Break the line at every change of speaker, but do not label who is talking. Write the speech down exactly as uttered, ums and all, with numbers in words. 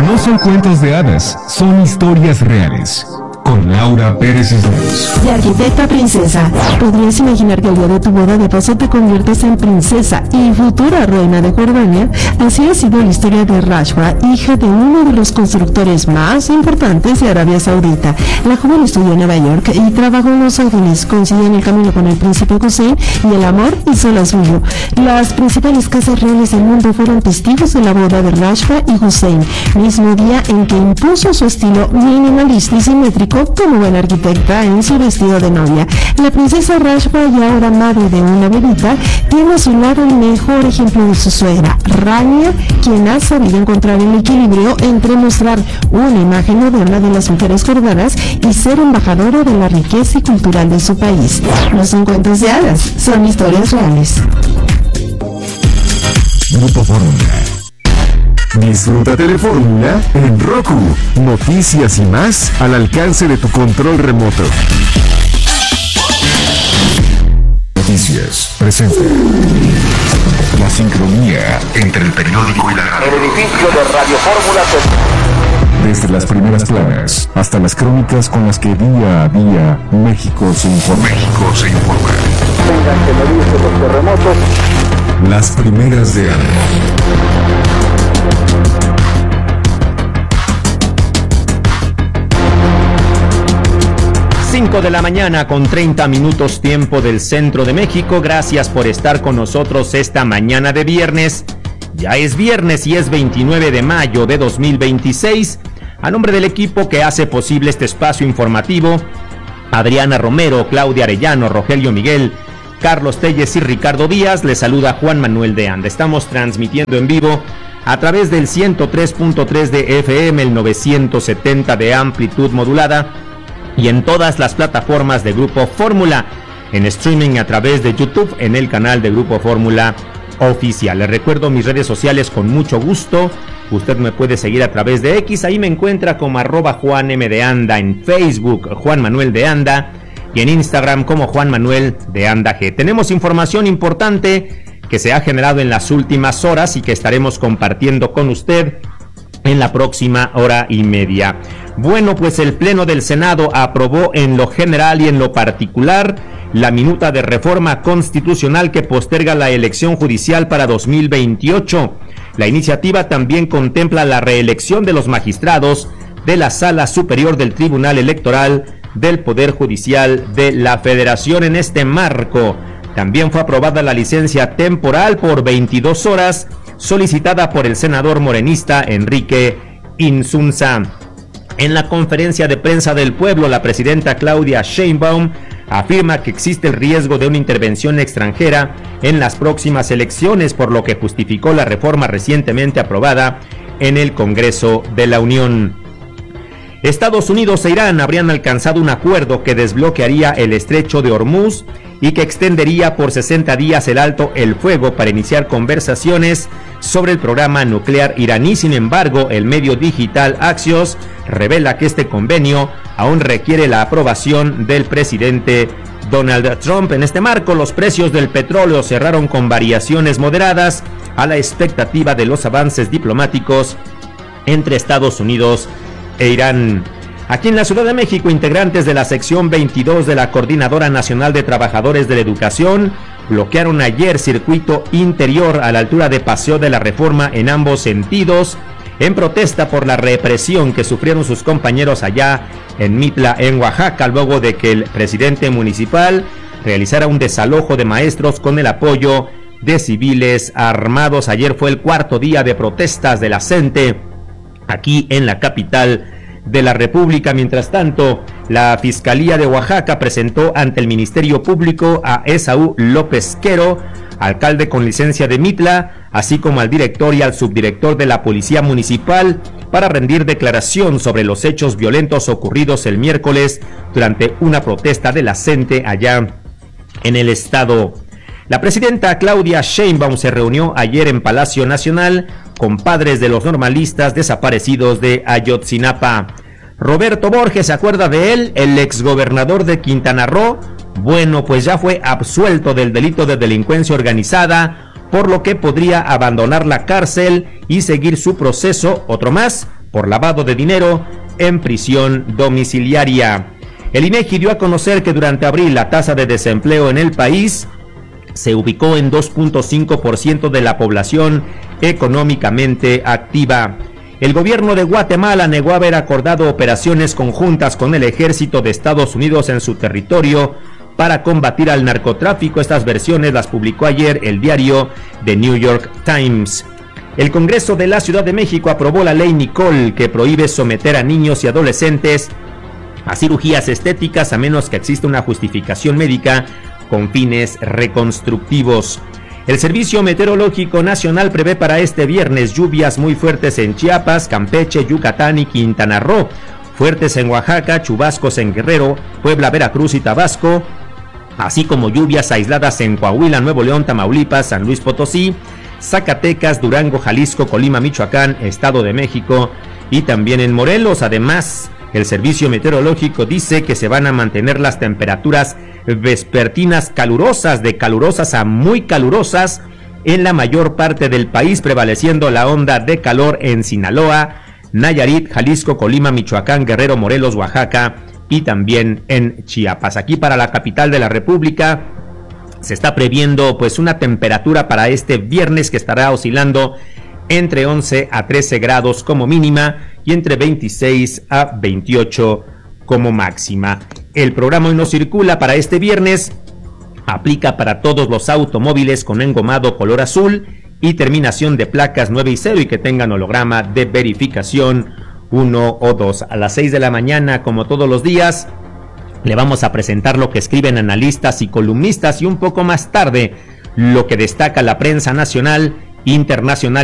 No son cuentos de hadas, son historias reales. Con Laura Pérez Cisneros.
De arquitecta a princesa. ¿Podrías imaginar que el día de tu boda de paso te conviertes en princesa y futura reina de Jordania? Así ha sido la historia de Rashwa, hija de uno de los constructores más importantes de Arabia Saudita. La joven estudió en Nueva York y trabajó en Los Ángeles. Coincidió en el camino con el príncipe Hussein y el amor hizo la suyo. Las principales casas reales del mundo fueron testigos de la boda de Rashwa y Hussein, mismo día en que impuso su estilo minimalista y simétrico como buena arquitecta en su vestido de novia. La princesa Rashwa, y ahora madre de una bebita, tiene a su lado el mejor ejemplo de su suegra, Rania, quien ha sabido encontrar el equilibrio entre mostrar una imagen moderna de las mujeres jordanas y ser embajadora de la riqueza y cultural de su país. No son cuentos de hadas, son historias reales.
Grupo Fórmula. Disfruta de Fórmula en Roku. Noticias y más al alcance de tu control remoto. Noticias presenta la sincronía entre el periódico y la radio.
El edificio de Radio Fórmula.
Desde las primeras planas hasta las crónicas con las que día a día México se informa. México se informa.
Tengan que medirse los terremotos.
Las primeras de algo.
cinco de la mañana con treinta minutos tiempo del centro de México. Gracias por estar con nosotros esta mañana de viernes. Ya es viernes y es veintinueve de mayo de dos mil veintiséis. A nombre del equipo que hace posible este espacio informativo, Adriana Romero, Claudia Arellano, Rogelio Miguel, Carlos Telles y Ricardo Díaz, les saluda Juan Manuel de Anda. Estamos transmitiendo en vivo a través del ciento tres punto tres de F M, el novecientos setenta de amplitud modulada y en todas las plataformas de Grupo Fórmula, en streaming a través de YouTube en el canal de Grupo Fórmula Oficial. Les recuerdo mis redes sociales con mucho gusto. Usted me puede seguir a través de X, ahí me encuentra como arroba Juan M de Anda, en Facebook Juan Manuel de Anda y en Instagram como Juan Manuel de Anda G. Tenemos información importante que se ha generado en las últimas horas y que estaremos compartiendo con usted en la próxima hora y media. Bueno, pues el Pleno del Senado aprobó en lo general y en lo particular la minuta de reforma constitucional que posterga la elección judicial para dos mil veintiocho. La iniciativa también contempla la reelección de los magistrados de la Sala Superior del Tribunal Electoral del Poder Judicial de la Federación. En este marco, también fue aprobada la licencia temporal por veintidós horas solicitada por el senador morenista Enrique Insunza. En la conferencia de prensa del pueblo, la presidenta Claudia Sheinbaum afirma que existe el riesgo de una intervención extranjera en las próximas elecciones, por lo que justificó la reforma recientemente aprobada en el Congreso de la Unión. Estados Unidos e Irán habrían alcanzado un acuerdo que desbloquearía el estrecho de Hormuz y que extendería por sesenta días el alto el fuego para iniciar conversaciones sobre el programa nuclear iraní. Sin embargo, el medio digital Axios revela que este convenio aún requiere la aprobación del presidente Donald Trump. En este marco, los precios del petróleo cerraron con variaciones moderadas a la expectativa de los avances diplomáticos entre Estados Unidos e Irán. Aquí en la Ciudad de México, integrantes de la sección veintidós de la Coordinadora Nacional de Trabajadores de la Educación bloquearon ayer circuito interior a la altura de Paseo de la Reforma en ambos sentidos, en protesta por la represión que sufrieron sus compañeros allá en Mitla, en Oaxaca, luego de que el presidente municipal realizara un desalojo de maestros con el apoyo de civiles armados. Ayer fue el cuarto día de protestas de la CENTE aquí en la capital de la República. Mientras tanto, la Fiscalía de Oaxaca presentó ante el Ministerio Público a Esaú López Quero, alcalde con licencia de Mitla, así como al director y al subdirector de la Policía Municipal, para rendir declaración sobre los hechos violentos ocurridos el miércoles durante una protesta de la CENTE allá en el estado. La presidenta Claudia Sheinbaum se reunió ayer en Palacio Nacional con padres de los normalistas desaparecidos de Ayotzinapa. Roberto Borges, ¿se acuerda de él? El exgobernador de Quintana Roo. Bueno, pues ya fue absuelto del delito de delincuencia organizada, por lo que podría abandonar la cárcel y seguir su proceso, otro más, por lavado de dinero en prisión domiciliaria. El INEGI dio a conocer que durante abril la tasa de desempleo en el país se ubicó en dos punto cinco por ciento de la población económicamente activa. El gobierno de Guatemala negó haber acordado operaciones conjuntas con el ejército de Estados Unidos en su territorio para combatir al narcotráfico. Estas versiones las publicó ayer el diario The New York Times. El Congreso de la Ciudad de México aprobó la ley Nicole, que prohíbe someter a niños y adolescentes a cirugías estéticas a menos que exista una justificación médica con fines reconstructivos. El Servicio Meteorológico Nacional prevé para este viernes lluvias muy fuertes en Chiapas, Campeche, Yucatán y Quintana Roo, fuertes en Oaxaca, chubascos en Guerrero, Puebla, Veracruz y Tabasco, así como lluvias aisladas en Coahuila, Nuevo León, Tamaulipas, San Luis Potosí, Zacatecas, Durango, Jalisco, Colima, Michoacán, Estado de México y también en Morelos. Además, el Servicio Meteorológico dice que se van a mantener las temperaturas vespertinas calurosas, de calurosas a muy calurosas en la mayor parte del país, prevaleciendo la onda de calor en Sinaloa, Nayarit, Jalisco, Colima, Michoacán, Guerrero, Morelos, Oaxaca y también en Chiapas. Aquí para la capital de la República se está previendo pues una temperatura para este viernes que estará oscilando entre once a trece grados como mínima y entre veintiséis a veintiocho como máxima. El programa Hoy No Circula para este viernes aplica para todos los automóviles con engomado color azul y terminación de placas nueve y cero y que tengan holograma de verificación uno o dos. A las seis de la mañana, como todos los días, le vamos a presentar lo que escriben analistas y columnistas y un poco más tarde lo que destaca la prensa nacional, internacional